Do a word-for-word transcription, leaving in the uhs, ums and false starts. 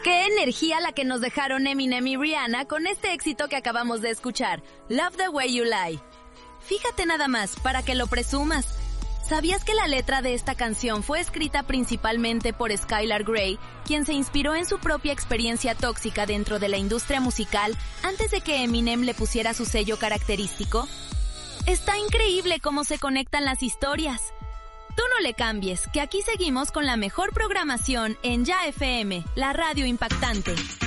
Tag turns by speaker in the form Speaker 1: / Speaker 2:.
Speaker 1: Qué energía la que nos dejaron Eminem y Rihanna con este éxito que acabamos de escuchar, Love the Way You Lie. Fíjate nada más, para que lo presumas. ¿Sabías que la letra de esta canción fue escrita principalmente por Skylar Grey, quien se inspiró en su propia experiencia tóxica dentro de la industria musical antes de que Eminem le pusiera su sello característico? Está increíble cómo se conectan las historias. Tú no le cambies, que aquí seguimos con la mejor programación en Ya F M, la radio impactante.